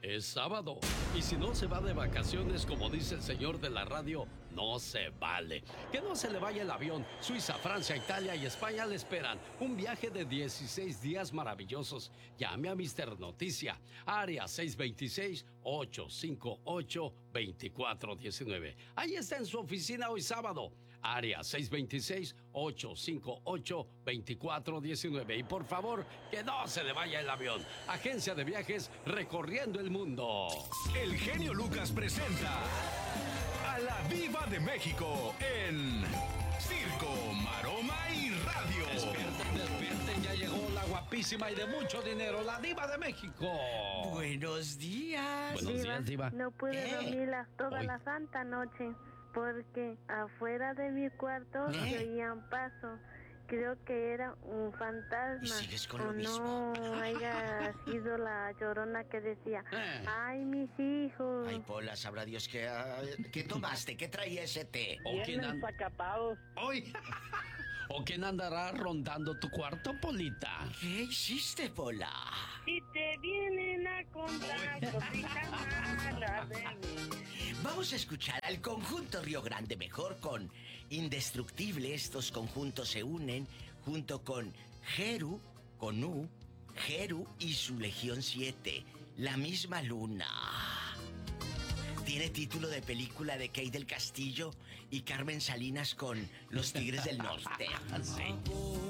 Es sábado. Y si no se va de vacaciones, como dice el señor de la radio, no se vale. Que no se le vaya el avión. Suiza, Francia, Italia y España le esperan. Un viaje de 16 días maravillosos. Llame a Mister Noticia. Área 626-858-2419. Ahí está en su oficina hoy sábado. Área 626-858-2419. Y por favor, que no se le vaya el avión. Agencia de viajes recorriendo el mundo. El genio Lucas presenta a la Diva de México en Circo, Maroma y Radio. Despierten, despierten, ya llegó la guapísima y de mucho dinero, la Diva de México. Buenos días. Buenos días, Diva. No pude dormir toda la santa noche porque afuera de mi cuarto se oían pasos. Creo que era un fantasma. ¿Y sigues con lo o mismo? no haya sido la Llorona que decía, ay, mis hijos. Ay, Pola, sabrá Dios qué tomaste, qué traía ese té. ¿O quién ¡Ay! ¿O quién andará rondando tu cuarto, Polita? ¿Qué hiciste, Pola? Si te vienen a contar cositas malas de mí. Vamos a escuchar al conjunto Río Grande mejor con Indestructible. Estos conjuntos se unen junto con Jeru, con U, Jeru y su Legión 7, La Misma Luna. Tiene título de película de Kay del Castillo y Carmen Salinas con Los Tigres del Norte. Sí.